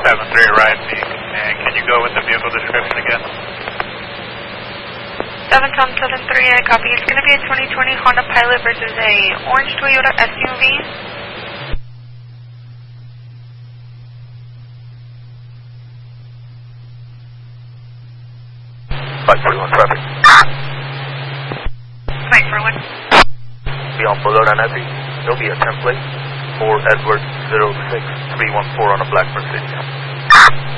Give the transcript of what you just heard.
73 arrived, and can you go with the vehicle description again? 7 Tom 73, I copy. It's going to be a 2020 Honda Pilot versus a orange Toyota SUV. 541 traffic. 541. Be on Boulevard and Eddy. There'll be a template for Edward 06314 on a black Mercedes.